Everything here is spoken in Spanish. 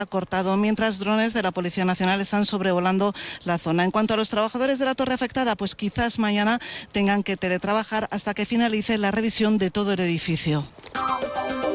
cortado, mientras drones de la Policía Nacional están sobrevolando la zona. En cuanto a los trabajadores de la torre afectada, pues quizás mañana tengan que teletrabajar hasta que finalice la revisión de todo el edificio.